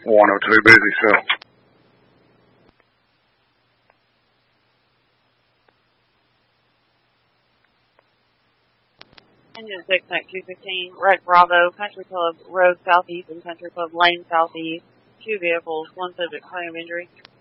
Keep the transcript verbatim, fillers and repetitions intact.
one oh two busy, so. Engine six, Night two fifteen, Wreck Bravo, Country Club Road Southeast and Country Club Lane Southeast. Two vehicles, one subject, claim of injury.